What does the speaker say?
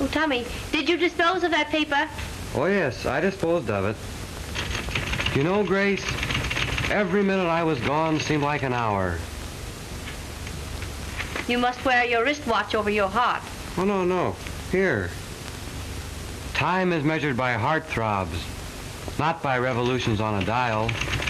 Oh, Tommy, did you dispose of that paper? Oh, yes, I disposed of it. You know, Grace, every minute I was gone seemed like an hour. You must wear your wristwatch over your heart. Oh, no. Here. Time is measured by heart throbs, not by revolutions on a dial.